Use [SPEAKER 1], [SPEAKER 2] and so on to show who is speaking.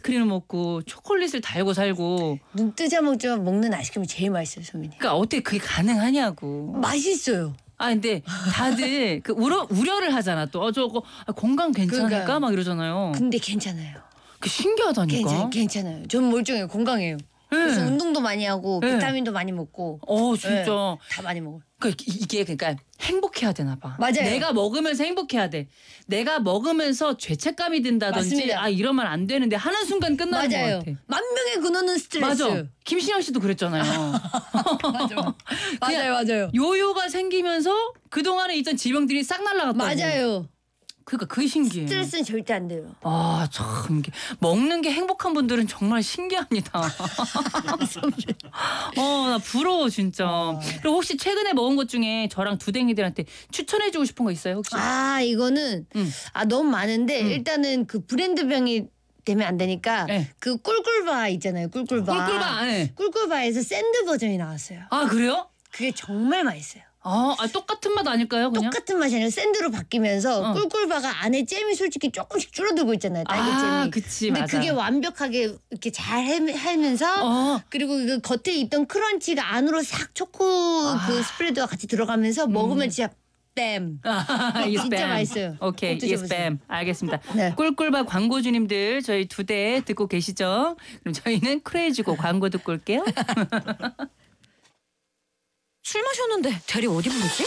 [SPEAKER 1] 아이스크림을 먹고 초콜릿을 달고 살고.
[SPEAKER 2] 눈 뜨자마자 먹는 아이스크림이 제일 맛있어요, 선배님.
[SPEAKER 1] 그러니까 어떻게 그게 가능하냐고.
[SPEAKER 2] 맛있어요.
[SPEAKER 1] 아 근데 다들 그 우려를 하잖아 또. 저거 건강 괜찮을까
[SPEAKER 2] 그러니까요.
[SPEAKER 1] 막 이러잖아요.
[SPEAKER 2] 근데 괜찮아요.
[SPEAKER 1] 그 신기하다니까.
[SPEAKER 2] 괜찮아요. 전 멀쩡해요. 건강해요. 그래서 운동도 많이 하고 비타민도 많이 먹고.
[SPEAKER 1] 진짜.
[SPEAKER 2] 다 많이 먹어요.
[SPEAKER 1] 이게 그러니까 행복해야 되나 봐.
[SPEAKER 2] 맞아요.
[SPEAKER 1] 내가 먹으면서 행복해야 돼. 내가 먹으면서 죄책감이 든다든지
[SPEAKER 2] 맞습니다.
[SPEAKER 1] 이러면 안 되는데 하는 순간 끝나는
[SPEAKER 2] 맞아요.
[SPEAKER 1] 것 같아.
[SPEAKER 2] 만명의 근원은 스트레스.
[SPEAKER 1] 맞아. 김신영 씨도 그랬잖아요.
[SPEAKER 2] 맞아요.
[SPEAKER 1] 요요가 생기면서 그동안에 있던 질병들이 싹 날라갔다고.
[SPEAKER 2] 맞아요.
[SPEAKER 1] 그러니까 그게 신기해.
[SPEAKER 2] 스트레스는 절대 안 돼요.
[SPEAKER 1] 참 먹는 게 행복한 분들은 정말 신기합니다. 나 부러워 진짜. 그리고 혹시 최근에 먹은 것 중에 저랑 두댕이들한테 추천해주고 싶은 거 있어요 혹시?
[SPEAKER 2] 이거는 너무 많은데 일단은 그 브랜드명이 되면 안 되니까
[SPEAKER 1] 네.
[SPEAKER 2] 그 꿀꿀바 있잖아요. 꿀꿀바.
[SPEAKER 1] 네.
[SPEAKER 2] 꿀꿀바에서 샌드 버전이 나왔어요.
[SPEAKER 1] 아 그래요?
[SPEAKER 2] 그게 정말 맛있어요.
[SPEAKER 1] 똑같은 맛 아닐까요 그냥?
[SPEAKER 2] 똑같은 맛이 아니라 샌드로 바뀌면서 꿀꿀바가 안에 잼이 솔직히 조금씩 줄어들고 있잖아요. 딸기잼이.
[SPEAKER 1] 그치
[SPEAKER 2] 근데
[SPEAKER 1] 맞아.
[SPEAKER 2] 그게 완벽하게 이렇게 잘 해면서 그리고 그 겉에 있던 크런치가 안으로 싹 초코 그 스프레드와 같이 들어가면서 먹으면 진짜 뱀. 진짜 맛있어요.
[SPEAKER 1] 오케이,
[SPEAKER 2] 꼭 드셔보세요.
[SPEAKER 1] 뱀. 알겠습니다.
[SPEAKER 2] 네.
[SPEAKER 1] 꿀꿀바 광고주님들 저희 2대 듣고 계시죠? 그럼 저희는 크레이지고 광고 듣고 올게요.
[SPEAKER 3] 술 마셨는데 대리 어디 부르지?